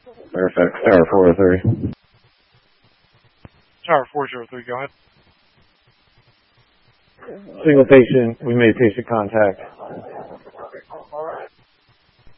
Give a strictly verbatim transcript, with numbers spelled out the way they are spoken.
Fairfax Tower four oh three. Tower four oh three, go ahead. Single patient, we made patient contact.